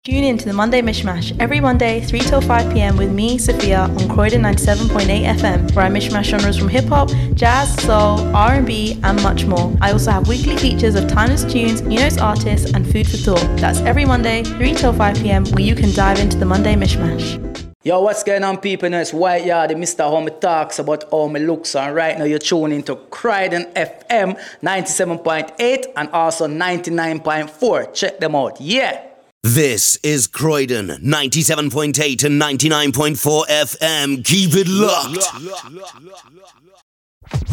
Tune in to the Monday Mishmash every Monday, 3 till 5 p.m. with me, Sophia, on Croydon 97.8 FM, where I mishmash genres from hip-hop, jazz, soul, R&B, and much more. I also have weekly features of timeless tunes, newest artists, and food for thought. That's every Monday, 3 till 5 p.m, where you can dive into the Monday Mishmash. Yo, what's going on, people? It's White Yard, Mr. How me talks about how me looks, and right now you're tuning into Croydon FM 97.8 and also 99.4. Check them out, yeah! This is Croydon 97.8 and 99.4 FM. Keep it locked.